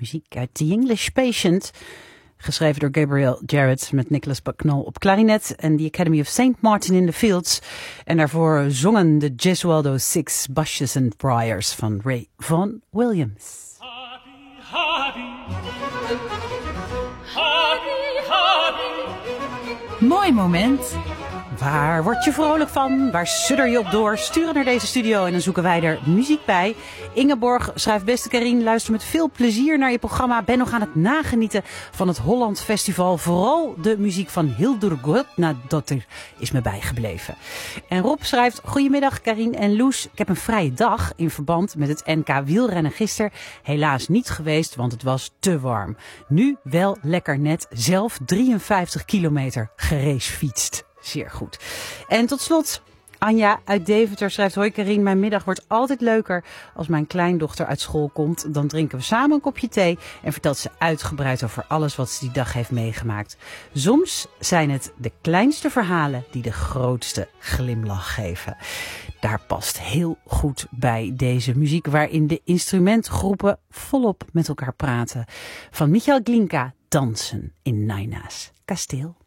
Muziek uit The English Patient, geschreven door Gabriel Jarrett met Nicholas Bucknell op klarinet en The Academy of St. Martin in the Fields. En daarvoor zongen de Gesualdo Six Bushes and Briars van Ray Vaughan Williams. Mooi moment. Waar word je vrolijk van? Waar sudder je op door? Stuur het naar deze studio en dan zoeken wij er muziek bij. Ingeborg schrijft: beste Karien, luister met veel plezier naar je programma. Ben nog aan het nagenieten van het Holland Festival. Vooral de muziek van Hildur Guðnadóttir is me bijgebleven. En Rob schrijft: goedemiddag Karien en Loes. Ik heb een vrije dag in verband met het NK wielrennen gisteren. Helaas niet geweest, want het was te warm. Nu wel lekker net zelf 53 kilometer geracefietst. Zeer goed. En tot slot, Anja uit Deventer schrijft: hoi Karien, mijn middag wordt altijd leuker als mijn kleindochter uit school komt. Dan drinken we samen een kopje thee en vertelt ze uitgebreid over alles wat ze die dag heeft meegemaakt. Soms zijn het de kleinste verhalen die de grootste glimlach geven. Daar past heel goed bij deze muziek waarin de instrumentgroepen volop met elkaar praten. Van Michael Glinka, Dansen in Naina's kasteel.